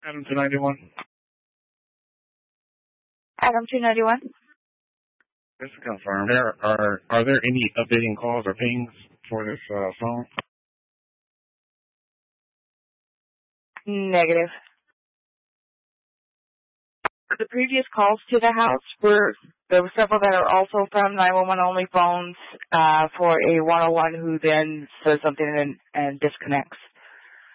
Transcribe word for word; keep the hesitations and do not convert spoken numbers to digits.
Adam two ninety-one. Adam two ninety-one. Just to confirm, there are are there any updating calls or pings for this uh, phone? Negative. The previous calls to the house were, there were several that are also from nine one one only phones uh, for a one oh one who then says something and, and disconnects.